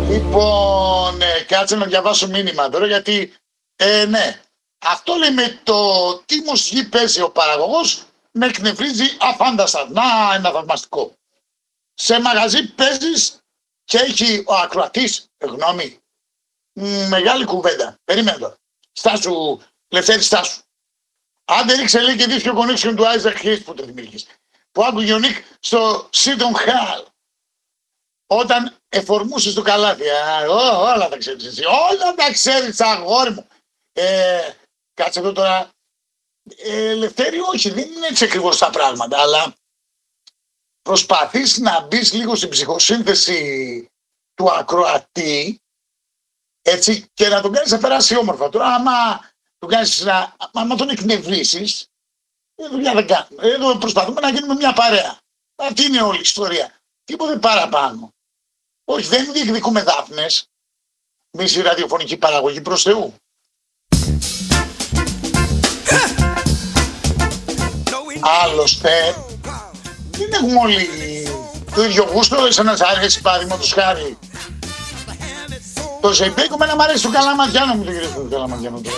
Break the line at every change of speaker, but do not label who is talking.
Λοιπόν, κάτσε να διαβάσω μήνυμα τώρα γιατί, ναι, αυτό λέει με το τι μουσική παίζει ο παραγωγός με εκνευρίζει αφάνταστα. Να, ένα θαυμαστικό. Σε μαγαζί παίζεις και έχει ο ακροατής γνώμη. Μεγάλη κουβέντα. Περίμενε τώρα. Στάσου, Λευτέρη, στάσου. Άντε ρίξε λέει και δίσκιο connection του Isaac Hayes που το δημιουργείς. Που άκουγε ο Νίκ στο Seton Hall. Όταν εφορμούσες το καλάθι. Όλα τα ξέρεις εσύ. Όλα τα ξέρεις, αγόρι μου. Κάτσε εδώ τώρα. Λευτέρη, όχι, δεν είναι έτσι ακριβώς τα πράγματα, αλλά προσπαθείς να μπεις λίγο στην ψυχοσύνθεση του ακροατή, έτσι, και να τον κάνεις να περάσει όμορφα. Τώρα, άμα τον εκνευρίσεις, δουλειά δεν κάνουμε. Εδώ προσπαθούμε να γίνουμε μια παρέα. Αυτή είναι όλη η ιστορία. Τίποτε παραπάνω. Όχι, δεν διεκδικούμε δάφνες. Εμείς η ραδιοφωνική παραγωγή προς Θεού. Άλλωστε, δεν έχουμε όλοι το ίδιο γούστο. Εσένα σ' αρέσει, παραδείγματος χάρη, το Ζεϊμπέκο, εμένα μ' αρέσει το Καλαμαντιάνο μου, το γυρίζω το Καλαμαντιάνο τώρα.